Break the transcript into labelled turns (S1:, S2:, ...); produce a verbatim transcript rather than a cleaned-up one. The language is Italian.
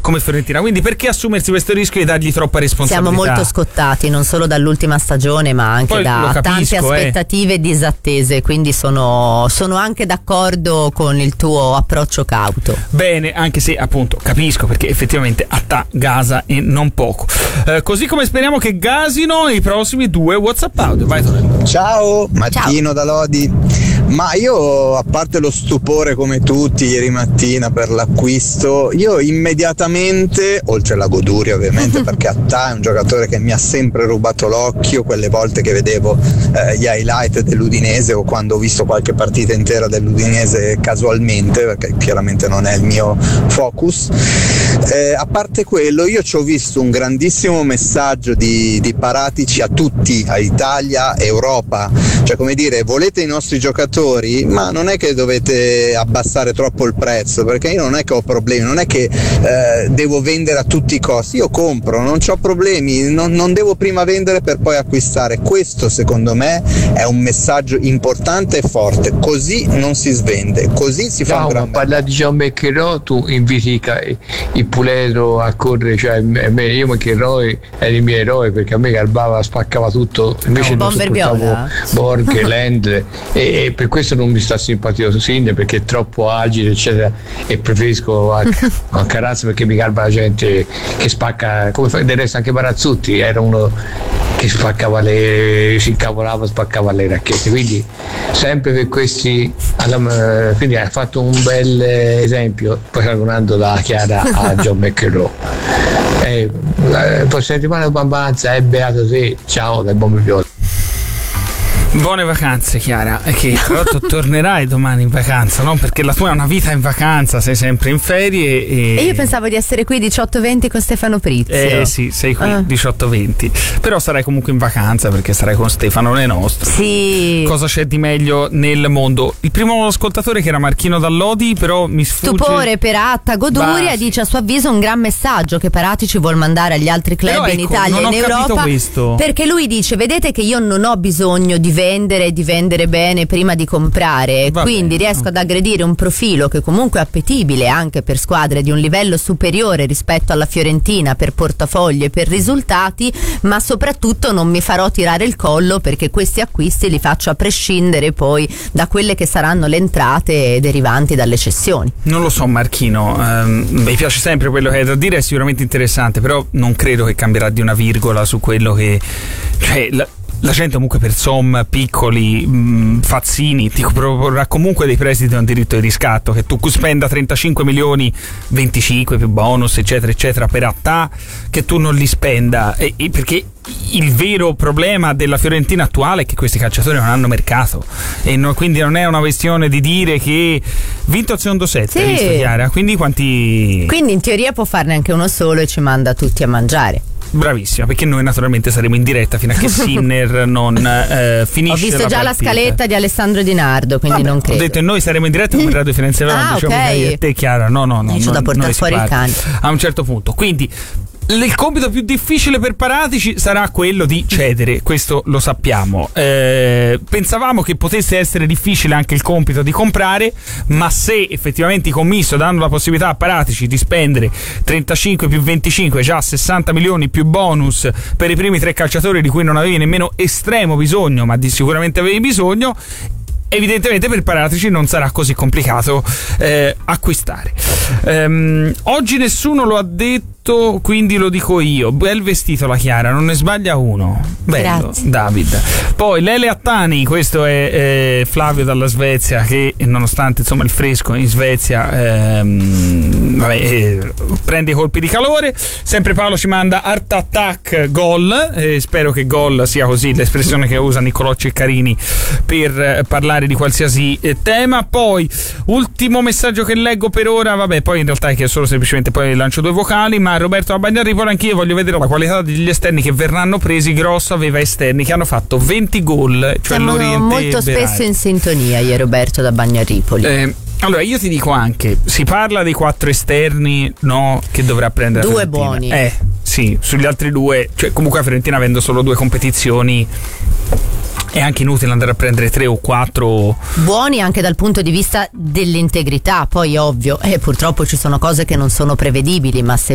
S1: come Fiorentina. Quindi perché assumersi questo rischio e dargli troppa responsabilità?
S2: Siamo molto scottati, non solo dall'ultima stagione, ma anche
S1: Poi
S2: da
S1: capisco,
S2: tante aspettative
S1: eh.
S2: disattese, quindi sono, sono anche d'accordo con il tuo approccio cauto.
S1: Bene, anche se appunto capisco, perché effettivamente a ta gasa e non poco. Eh, così come speriamo che gasino i prossimi due WhatsApp audio. Vai Tonello.
S3: Ciao, Mattino
S2: Ciao.
S3: da Lodi. Ma io, a parte lo stupore come tutti ieri mattina per l'acquisto, io immediatamente, oltre alla goduria ovviamente, perché Attà è un giocatore che mi ha sempre rubato l'occhio quelle volte che vedevo eh, gli highlight dell'Udinese o quando ho visto qualche partita intera dell'Udinese casualmente, perché chiaramente non è il mio focus. Eh, a parte quello, io ci ho visto un grandissimo messaggio di, di Paratici a tutti, a Italia, Europa, cioè come dire, volete i nostri giocatori, ma non è che dovete abbassare troppo il prezzo, perché io non è che ho problemi, non è che eh, devo vendere a tutti i costi, io compro, non ho problemi, non, non devo prima vendere per poi acquistare. Questo secondo me è un messaggio importante e forte, così non si svende, così si fa
S4: no,
S3: un gran
S4: parla di John McEnroe, tu inviti il Puledro a correre, cioè io McEnroe è il mio eroe, perché a me garbava, spaccava tutto, invece
S2: no,
S4: non sopportavo Borg, Land e, e per questo non mi sta simpatico Sinner, perché è troppo agile eccetera, e preferisco a, a Carazza perché mi garba la gente che spacca, come fa, del resto anche Barazzutti era uno che spaccava le, si incavolava, spaccava le racchette, quindi sempre per questi alla, quindi ha fatto un bel esempio paragonando la Chiara a John McEnroe. Eh, la settimana Bambanza è beato te, ciao dal buon Viola.
S1: Buone vacanze Chiara, che tra l'altro tornerai domani in vacanza, no? Perché la tua è una vita in vacanza, sei sempre in ferie e...
S2: E io pensavo di essere qui diciotto venti con Stefano Prizio.
S1: Eh sì, sei qui
S2: ah.
S1: diciotto venti, però sarai comunque in vacanza perché sarai con Stefano Le Nostre.
S2: Sì.
S1: Cosa c'è di meglio nel mondo? Il primo ascoltatore che era Marchino Dall'Odi, però mi sfugge...
S2: Stupore per Atta Goduria,
S1: bah,
S2: dice a suo avviso un gran messaggio che Paratici vuol mandare agli altri club
S1: però,
S2: in
S1: ecco,
S2: Italia
S1: non
S2: e in
S1: ho capito
S2: Europa,
S1: questo.
S2: perché lui dice: vedete che io non ho bisogno di vendere e di vendere bene prima di comprare,
S1: Va
S2: quindi
S1: bene.
S2: riesco ad aggredire un profilo che comunque è appetibile anche per squadre di un livello superiore rispetto alla Fiorentina per portafogli e per risultati, ma soprattutto non mi farò tirare il collo perché questi acquisti li faccio a prescindere poi da quelle che saranno le entrate derivanti dalle cessioni.
S1: Non lo so Marchino, ehm, mi piace sempre quello che hai da dire, è sicuramente interessante, però non credo che cambierà di una virgola su quello che... Cioè, la, la gente comunque per Som, piccoli, mh, fazzini, ti proporrà comunque dei prestiti a un diritto di riscatto, che tu spenda trentacinque milioni, venticinque più bonus eccetera eccetera per Attà, che tu non li spenda, e, e perché il vero problema della Fiorentina attuale è che questi calciatori non hanno mercato, e no, quindi non è una questione di dire che vinto al secondo set,
S2: sì.
S1: Hai visto Chiara? Quindi quanti...
S2: Quindi in teoria può farne anche uno solo e ci manda tutti a mangiare.
S1: Bravissima, perché noi naturalmente saremo in diretta fino a che Sinner non eh, finisce.
S2: Ho visto
S1: la
S2: già
S1: partita.
S2: La scaletta di Alessandro Di Nardo, quindi
S1: Vabbè,
S2: non credo.
S1: Ho detto noi saremo in diretta come Radio Firenze Verona,
S2: ah,
S1: diciamo
S2: ok.
S1: a te Chiara, no no no,
S2: c'ho da portare fuori il cane
S1: a un certo punto, quindi il compito più difficile per Paratici sarà quello di cedere, questo lo sappiamo. Eh, pensavamo che potesse essere difficile anche il compito di comprare, ma se effettivamente i commisso danno la possibilità a Paratici di spendere trentacinque più venticinque, già sessanta milioni più bonus per i primi tre calciatori di cui non avevi nemmeno estremo bisogno, ma di sicuramente avevi bisogno, evidentemente per Paratici non sarà così complicato eh, acquistare. Ehm, oggi nessuno lo ha detto, quindi lo dico io. Bel vestito la Chiara, non ne sbaglia uno. Bello,
S2: grazie
S1: David. Poi Lele Attani, questo è eh, Flavio dalla Svezia, che nonostante insomma il fresco in Svezia ehm, vabbè, eh, prende i colpi di calore. Sempre Paolo ci manda Art Attack Gol, eh, spero che gol sia così l'espressione che usa Niccolò Ceccarini per eh, parlare di qualsiasi eh, tema. Poi ultimo messaggio che leggo per ora, vabbè, poi in realtà è che solo semplicemente poi lancio due vocali, ma Roberto da Bagnaripolo: anch'io voglio vedere la qualità degli esterni che verranno presi. Grosso aveva esterni che hanno fatto venti gol, cioè
S2: siamo
S1: l'Oriente
S2: molto spesso in sintonia io e Roberto da Bagnaripoli.
S1: eh, allora io ti dico anche, si parla dei quattro esterni, no, che dovrà prendere
S2: due
S1: la Fiorentina.
S2: buoni,
S1: eh sì, sugli altri due, cioè comunque la Fiorentina avendo solo due competizioni è anche inutile andare a prendere tre o quattro
S2: buoni anche dal punto di vista dell'integrità. Poi ovvio, eh, purtroppo ci sono cose che non sono prevedibili, ma se